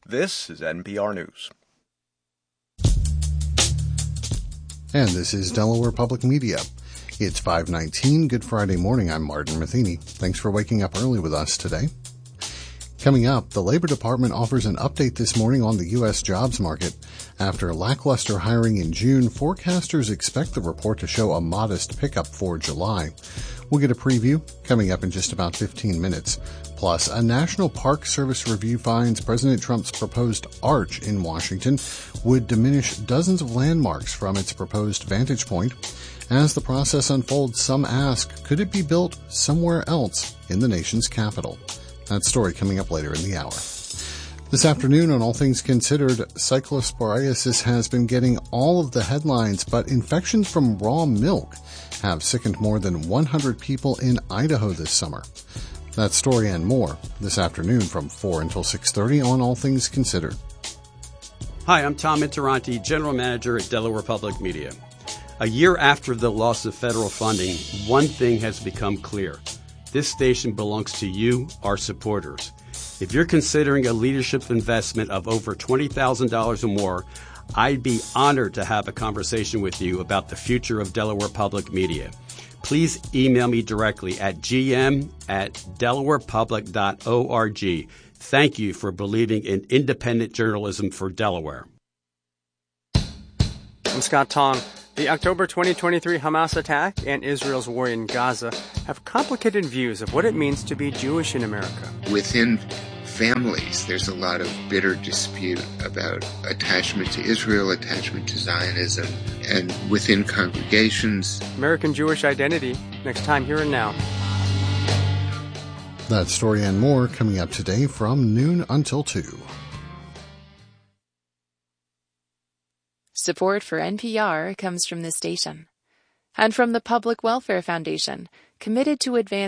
This is NPR News. And this is Delaware Public Media. It's 5:19. Good Friday morning. I'm Martin Matheny. Thanks for waking up early with us today. Coming up, the Labor Department offers an update this morning on the U.S. jobs market. After lackluster hiring in June, forecasters expect the report to show a modest pickup for July. We'll get a preview coming up in just about 15 minutes. Plus, a National Park Service review finds President Trump's proposed arch in Washington would diminish dozens of landmarks from its proposed vantage point. As the process unfolds, some ask, could it be built somewhere else in the nation's capital? That story coming up later in the hour. This afternoon on All Things Considered, cyclosporiasis has been getting all of the headlines, but infections from raw milk have sickened more than 100 people in Idaho this summer. That story and more this afternoon from 4 until 6:30 on All Things Considered. Hi, I'm Tom Interanti, General Manager at Delaware Public Media. A year after the loss of federal funding, one thing has become clear. This station belongs to you, our supporters. If you're considering a leadership investment of over $20,000 or more, I'd be honored to have a conversation with you about the future of Delaware Public Media. Please email me directly at gm@delawarepublic.org. Thank you for believing in independent journalism for Delaware. I'm Scott Tong. The October 2023 Hamas attack and Israel's war in Gaza have complicated views of what it means to be Jewish in America. Within families, there's a lot of bitter dispute about attachment to Israel, attachment to Zionism, and within congregations. American Jewish identity, next time Here and Now. That story and more coming up today from noon until 2. Support for NPR comes from this station and from the Public Welfare Foundation, committed to advance